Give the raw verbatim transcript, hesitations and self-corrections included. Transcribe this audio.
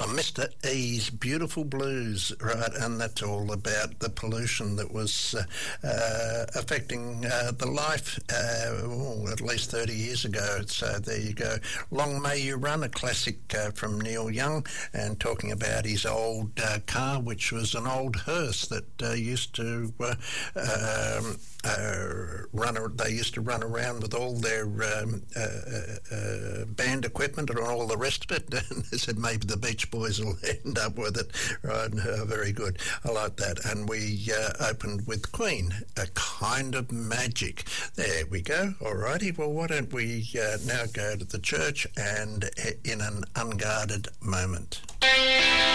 Oh, Mister E's Beautiful Blues, right, and that's all about the pollution that was uh, uh, affecting uh, the life uh, oh, at least thirty years ago. So there you go. Long May You Run, a classic uh, from Neil Young, and talking about his old uh, car, which was an old hearse that uh, used to uh, um, uh, run. They used to run around with all their um, uh, uh, band equipment and all the rest of it. And they said maybe the Beach Boys will end up with it. Right, uh, very good. I like that. And we uh, opened with Queen, A Kind of Magic. There we go. Alrighty. Well, why don't we uh, now go to the church and uh, in an unguarded moment.